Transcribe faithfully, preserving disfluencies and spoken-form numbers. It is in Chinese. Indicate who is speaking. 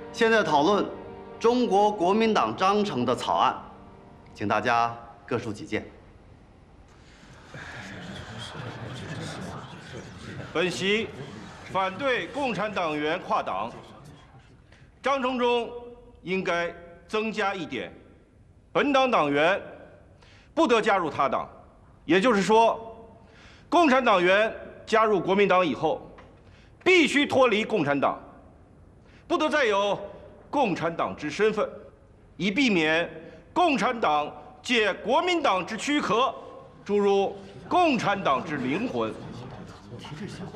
Speaker 1: 现在讨论中国国民党章程的草案，请大家各抒己见。
Speaker 2: 本席反对共产党员跨党。章程中应该增加一点：本党党员不得加入他党。也就是说，共产党员加入国民党以后，必须脱离共产党，不得再有共产党之身份，以避免共产党借国民党之躯壳，注入共产党之灵魂。